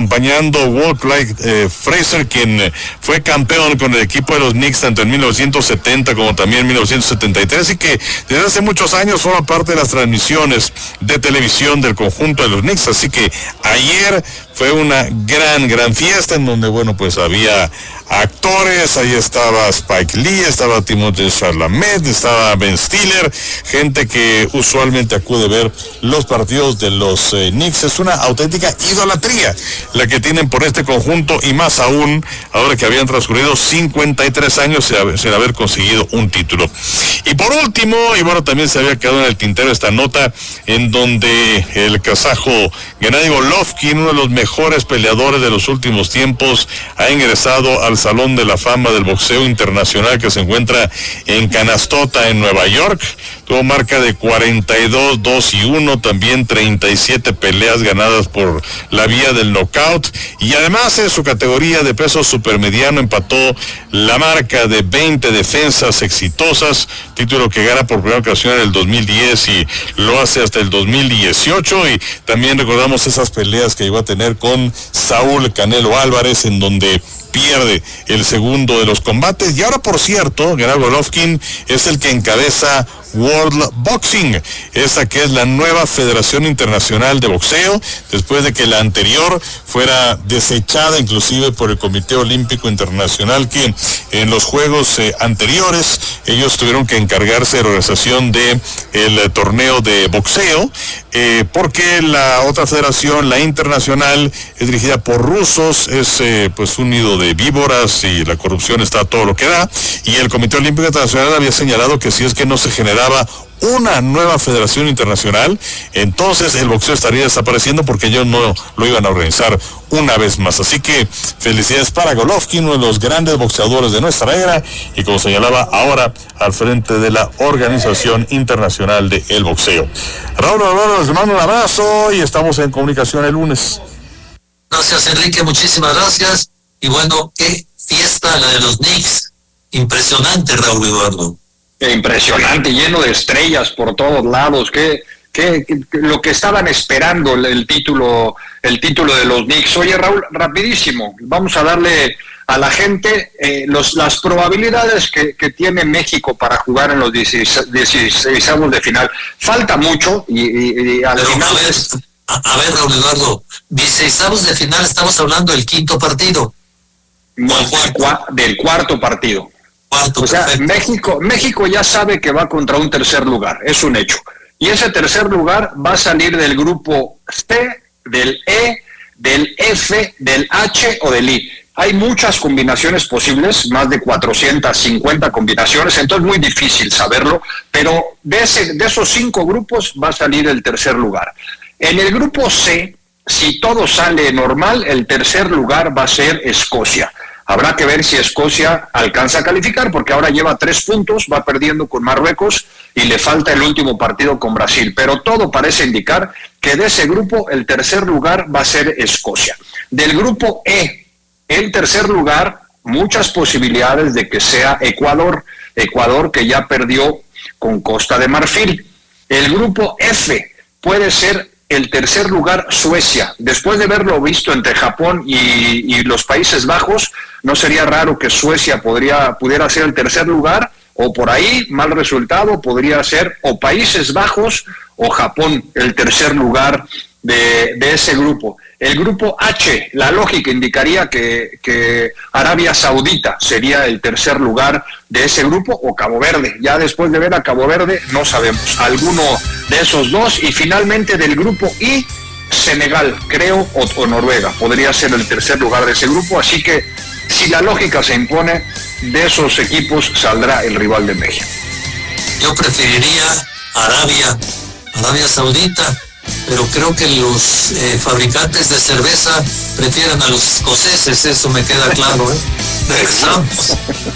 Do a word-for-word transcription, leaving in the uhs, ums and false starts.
acompañando Walt Clyde eh, Frazier, quien eh, fue campeón con el equipo de los Knicks tanto en mil novecientos setenta como también en mil novecientos setenta y tres, y que desde hace muchos años forma parte de las transmisiones de televisión del conjunto de los Knicks. Así que ayer fue una gran, gran fiesta en donde, bueno, pues había actores, ahí estaba Spike Lee, estaba Timothée Chalamet, estaba Ben Stiller, gente que usualmente acude a ver los partidos de los eh, Knicks. Es una auténtica idolatría la que tienen por este conjunto, y más aún ahora que habían transcurrido cincuenta y tres años sin, sin haber conseguido un título. Y por último, y bueno, también se había quedado en el tintero esta nota en donde el kazajo Gennady Golovkin, uno de los mejores peleadores de los últimos tiempos, ha ingresado al Salón de la Fama del Boxeo Internacional que se encuentra en Canastota, en Nueva York. Tuvo marca de cuarenta y dos, dos y uno, también treinta y siete peleas ganadas por la vía del knockout, y además en su categoría de peso supermediano empató la marca de veinte defensas exitosas, título que gana por primera ocasión en el dos mil diez y lo hace hasta el dos mil dieciocho. Y también recordamos esas peleas que iba a tener con Saúl Canelo Álvarez, en donde pierde el segundo de los combates. Y ahora, por cierto, Gennady Golovkin es el que encabeza World Boxing, esa que es la nueva Federación Internacional de Boxeo, después de que la anterior fuera desechada inclusive por el Comité Olímpico Internacional, que en los juegos eh, anteriores ellos tuvieron que encargarse de la organización de el eh, torneo de boxeo, eh, porque la otra federación, la internacional, es dirigida por rusos, es eh, pues un nido de víboras y la corrupción está a todo lo que da, y el Comité Olímpico Internacional había señalado que si es que no se generaba una nueva federación internacional, entonces el boxeo estaría desapareciendo, porque ellos no lo iban a organizar una vez más. Así que felicidades para Golovkin, uno de los grandes boxeadores de nuestra era, y como señalaba, ahora al frente de la Organización Internacional de el Boxeo. Raúl, Raúl, les mando un abrazo y estamos en comunicación el lunes. Gracias, Enrique, muchísimas gracias. Y bueno, qué fiesta la de los Knicks. Impresionante, Raúl Eduardo. Impresionante, lleno de estrellas por todos lados. Que, que, que lo que estaban esperando el, el título, el título de los Knicks. Oye, Raúl, rapidísimo, vamos a darle a la gente eh, los, las probabilidades que, que tiene México para jugar en los dieciséis de final. Falta mucho y, y, y al Pero final a ver, es... a, a ver, Raúl Eduardo, dieciséis de final, estamos hablando del quinto partido. No, del, cua, del cuarto partido. Cuarto, o sea, perfecto. México, México ya sabe que va contra un tercer lugar, es un hecho. Y ese tercer lugar va a salir del grupo C, del E, del F, del H o del I. Hay muchas combinaciones posibles, más de cuatrocientas cincuenta combinaciones, entonces muy difícil saberlo, pero de, ese, de esos cinco grupos va a salir el tercer lugar. En el grupo C, si todo sale normal, el tercer lugar va a ser Escocia. Habrá que ver si Escocia alcanza a calificar, porque ahora lleva tres puntos, va perdiendo con Marruecos y le falta el último partido con Brasil. Pero todo parece indicar que de ese grupo el tercer lugar va a ser Escocia. Del grupo E, el tercer lugar, muchas posibilidades de que sea Ecuador. Ecuador que ya perdió con Costa de Marfil. El grupo F puede ser el tercer lugar, Suecia. Después de haberlo visto entre Japón y, y los Países Bajos, no sería raro que Suecia podría, pudiera ser el tercer lugar, o por ahí, mal resultado, podría ser o Países Bajos o Japón el tercer lugar de, de ese grupo. El grupo H, la lógica indicaría que, que Arabia Saudita sería el tercer lugar de ese grupo, o Cabo Verde. Ya después de ver a Cabo Verde, no sabemos. Alguno de esos dos. Y finalmente del grupo I, Senegal, creo, o, o Noruega. Podría ser el tercer lugar de ese grupo. Así que, si la lógica se impone, de esos equipos saldrá el rival de México. Yo preferiría Arabia, Arabia Saudita, pero creo que los eh, fabricantes de cerveza prefieren a los escoceses, eso me queda claro, ¿eh? Regresamos.